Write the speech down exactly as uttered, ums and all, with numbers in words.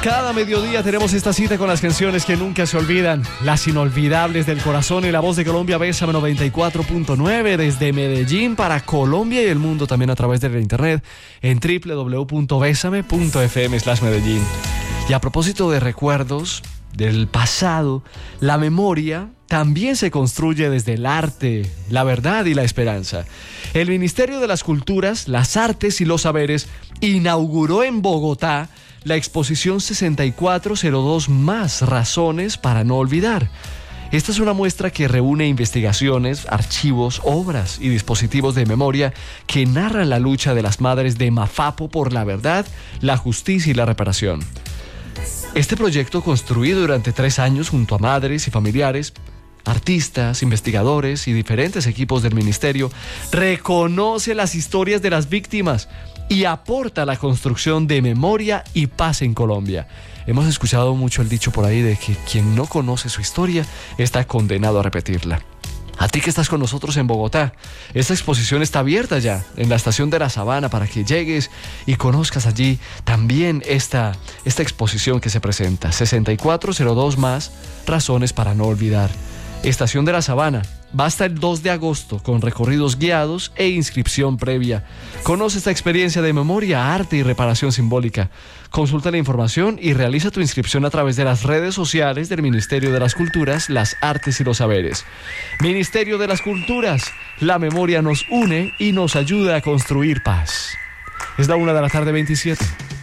Cada mediodía tenemos esta cita con las canciones que nunca se olvidan, las inolvidables del corazón y la voz de Colombia. Bésame noventa y cuatro punto nueve desde Medellín para Colombia y el mundo, también a través de la internet en doble u doble u doble u punto besame punto efe eme slash Medellín. Y a propósito de recuerdos del pasado, la memoria también se construye desde el arte, la verdad y la esperanza. El Ministerio de las Culturas, las Artes y los Saberes inauguró en Bogotá la exposición sesenta y cuatro cero dos más razones para no olvidar. Esta es una muestra que reúne investigaciones, archivos, obras y dispositivos de memoria que narran la lucha de las madres de Mafapo por la verdad, la justicia y la reparación. Este proyecto, construido durante tres años junto a madres y familiares, artistas, investigadores y diferentes equipos del ministerio, reconoce las historias de las víctimas y aporta a la construcción de memoria y paz en Colombia. Hemos escuchado mucho el dicho por ahí de que quien no conoce su historia está condenado a repetirla. A ti que estás con nosotros en Bogotá, esta exposición está abierta ya en la estación de La Sabana para que llegues y conozcas allí también esta, esta exposición que se presenta. sesenta y cuatro cero dos más razones para no olvidar. Estación de La Sabana. Va hasta el dos de agosto con recorridos guiados e inscripción previa. Conoce esta experiencia de memoria, arte y reparación simbólica. Consulta la información y realiza tu inscripción a través de las redes sociales del Ministerio de las Culturas, las Artes y los Saberes. Ministerio de las Culturas, la memoria nos une y nos ayuda a construir paz. Es la una de la tarde, veintisiete.